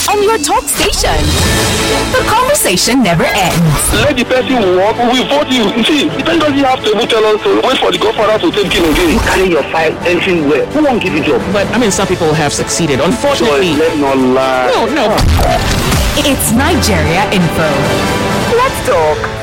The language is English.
on your talk station. The conversation never ends. Let the person walk, we vote you. You see, the person doesn't have to even tell us to wait for the godfather to take him again. You carry your file entering where? Who won't give you job? But I mean, some people have succeeded. Unfortunately. Let's not lie. No. It's Nigeria Info. Let's talk.